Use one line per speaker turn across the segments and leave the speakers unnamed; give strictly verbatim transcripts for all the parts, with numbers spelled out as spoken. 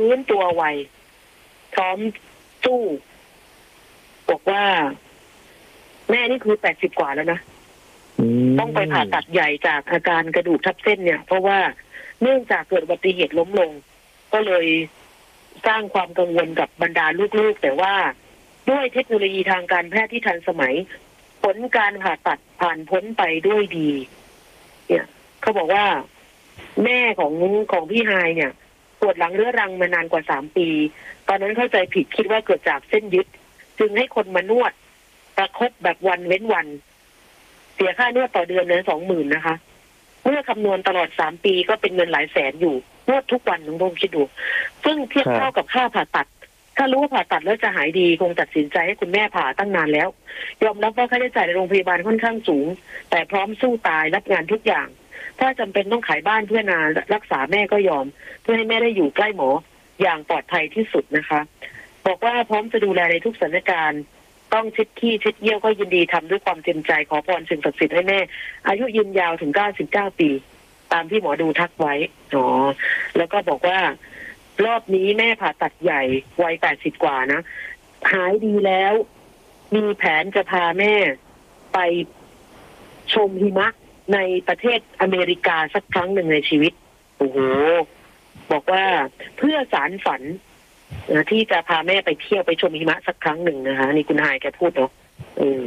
ฟื้นตัวไวพร้อมสู้บอกว่าแม่นี่คือแปดสิบกว่าแล้วนะต้องไปผ่าตัดใหญ่จากอาการกระดูกทับเส้นเนี่ยเพราะว่าเนื่องจากเกิดอุบัติเหตุล้มลงก็เลยสร้างความกังวลกับบรรดาลูกๆแต่ว่าด้วยเทคโนโลยีทางการแพทย์ที่ทันสมัยผลการผ่าตัดผ่านพ้นไปด้วยดีเนี่ยเขาบอกว่าแม่ของของพี่ไฮเนี่ยปวดหลังเรื้อรังมานานกว่าสามปีตอนนั้นเข้าใจผิดคิดว่าเกิดจากเส้นยึดจึงให้คนมานวดประคบแบบวันเว้นวันเสียค่านวดต่อเดือนเลยสองหมื่นนะคะเมื่อคำนวณตลอดสามปีก็เป็นเงินหลายแสนอยู่นวดทุกวันน้องโดมคิดดูซึ่งเทียบเท่ากับค่าผ่าตัดถ้ารู้ว่าผ่าตัดแล้วจะหายดีคงตัดสินใจให้คุณแม่ผ่าตั้งนานแล้วยอมรับว่าค่าใช้จ่ายในโรงพยาบาลค่อนข้างสูงแต่พร้อมสู้ตายรับงานทุกอย่างถ้าจำเป็นต้องขายบ้านเพื่อนานรักษาแม่ก็ยอมเพื่อให้แม่ได้อยู่ใกล้หมออย่างปลอดภัยที่สุดนะคะบอกว่าพร้อมจะดูแลในทุกสถานการณ์ต้องเช็ดขี้เช็ดเยี่ยวก็ยินดีทำด้วยความเต็มใจขอพรสิ่งศักดิ์สิทธิ์ให้แม่อายุยืนยาวถึงเก้าสิบเก้าปีตามที่หมอดูทักไว้อ๋อแล้วก็บอกว่ารอบนี้แม่ผ่าตัดใหญ่วัยแปดสิบกว่านะหายดีแล้วมีแผนจะพาแม่ไปชมหิมะในประเทศอเมริกาสักครั้งหนึ่งในชีวิตโอ้โหบอกว่าเพื่อสารฝันนะที่จะพาแม่ไปเที่ยวไปชมหิมะสักครั้งหนึ่งนะคะนี่คุณไฮแกพูดเนาะเออ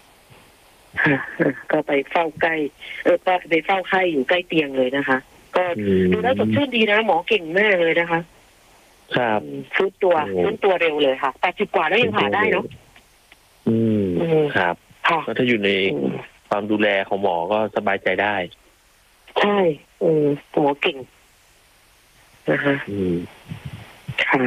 ก็ไปเฝ้าใกล้เออไปเฝ้าไข้อยู่ใกล้เตียงเลยนะคะก็ดูแล้วสดชื่นดีนะหมอเก่งมากเลยนะคะ
ครับ
ฟื้นตัวฟื้นตัวเร็วเลยค่ะแปดสิบกว่าแล้วยังผ่าได้เนาะ
อืมครับก็ถ้าอยู่ในความดูแลของหมอก็สบายใจได้
ใช่เออหมอเก่งนะคะ
อืม
ค่ะ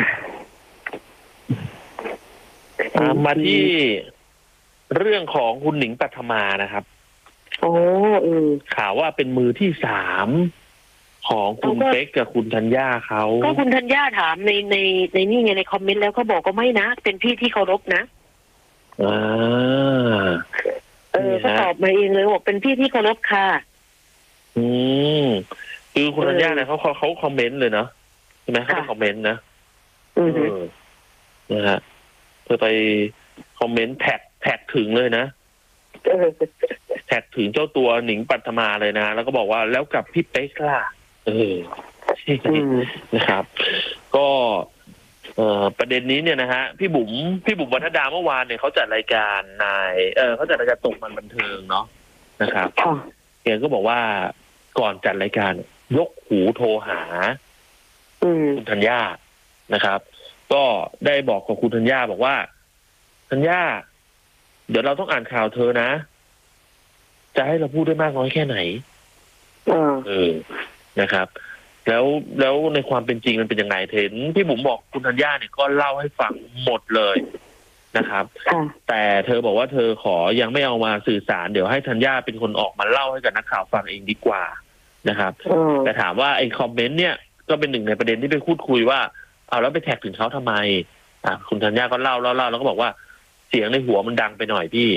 มาที่เรื่องของคุณหนิงปัทมานะครับ
โอ้เออ
ข่าวว่าเป็นมือที่สามของคุณเป๊กกับคุณธัญญาเขา
ก็คุณธัญญาถามในในในนี่ไงในคอมเมนต์แล้วเขาบอกก็ไม่นะเป็นพี่ที่เคารพนะ
อ่า
เออเขาตอบมาเองเลยบอกเป็นพี่ที่เคารพค่ะ
อืมคือคุณธัญญาเนี่ยเขาเขาเขาคอมเมนต์เลยเนาะใช่ไหมเขาคอมเมนต์นะ
อือ
นะฮะเธอไปคอมเมนต์แท็กแท็กถึงเลยนะแท็กถึงเจ้าตัวหนิงปัทมาเลยนะแล้วก็บอกว่าแล้วกับพี่เป๊กล่ะเออนะครับก็เอ่อประเด็นนี้เนี่ยนะฮะพี่บุ๋มพี่บุ๋มวรรณดาเมื่อวานเนี่ยเขาจัดรายการนายเออเขาจัดรายการตกมันบันเทิงเนาะนะครับเพียงก็บอกว่าก่อนจัดรายการยกหูโทรหาคุณธัญญานะครับก็ได้บอกกับคุณธัญญาบอกว่าธัญญาเดี๋ยวเราต้องอ่านข่าวเธอนะจะให้เราพูดได้มากน้อยแค่ไหนเออนะครับแล้วแล้วในความเป็นจริงมันเป็นยังไงเห็นพี่บุ๋มบอกคุณธัญญาเนี่ยก็เล่าให้ฟังหมดเลยนะครับแต่เธอบอกว่าเธอขอยังไม่เอามาสื่อสารเดี๋ยวให้ธัญญาเป็นคนออกมาเล่าให้กับนักข่าวฟังเองดีกว่านะครับแต่ถามว่าไอ้คอมเมนต์เนี่ยก็เป็นหนึ่งในประเด็นที่ไปพูดคุยว่าเอาแล้วไปแท็กถึงเขาทำไมอ่ะคุณธัญญาก็เล่าเล่าเล่าแล้วก็บอกว่าเสียงในหัวมันดังไปหน่อยพี่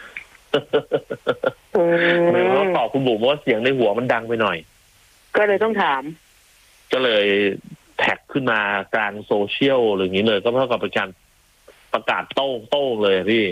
หมายว่าตอบคุณบุ๋มว่าเสียงในหัวมันดังไปหน่อย
ก็เลยต้องถาม
ก็เลยแท็กขึ้นมากลางโซเชียลหรืออย่างนี้เลยก็เท่ากับเป็นการประกาศโต้งโต้งเลยพี่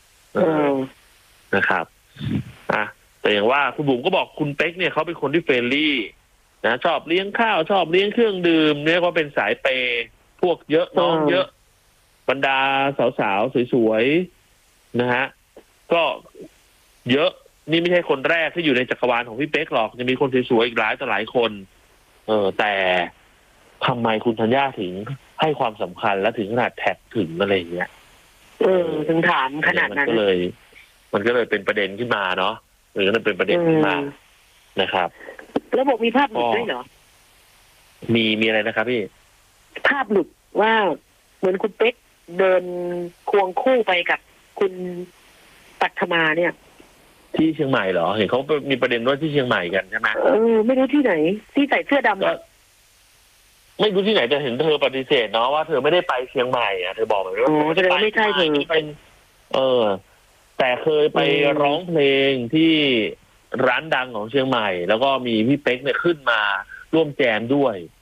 นะครับอ่ะแต่อย่างว่าคุณบุ๋มก็บอกคุณเป๊กเนี่ยเขาเป็นคนที่เฟรนลี่นะชอบเลี้ยงข้าวชอบเลี้ยงเครื่องดื่มเนี่ยก็เป็นสายเปย์พวกเยอะน้องเยอะบรรดาสาวๆสวยๆนะฮะก็เยอะนี่ไม่ใช่คนแรกที่อยู่ในจักรวาลของพี่เป๊กหรอกจะมีคนสวยๆอีกหลายต่อหลายคนเออแต่ทำไมคุณธัญญาถึงให้ความสำคัญและถึงขนาดแท็กถึงอะไรอย่างเงี้ย
เออถึงถามขนาดนั้น
มันก็เลยมันก็เลยเป็นประเด็นขึ้นมาเนาะหรือมันเป็นประเด็นขึ้นมานะครับ
แล้วบอกมีภาพหลุดด้วยเหรอ
มีมีอะไรนะครับพี่
ภาพหลุดว่าเหมือนคุณเป๊กเดินควงคู่ไปกับคุณปัทมาเนี่ย
ที่เชียงใหม่เหรอเห็นเขามีประเด็นว่าที่เชียงใหม่กันใช่ไหม
เออไม่รู้ที่ไหนที่ใส่เสื้อดำก็
ไม่รู้ที่ไหนจะเห็นเธอปฏิเสธเนาะว่าเธอไม่ได้ไปเชียงใหม่อ่ะเธอบอกแบบว่า
ไม่ได้ไม่ใช่เธอ
เป็นเออแต่เคยไปร้องเพลงที่ร้านดังของเชียงใหม่แล้วก็มีพี่เป๊กเนี่ยขึ้นมาร่วมแจมด้วย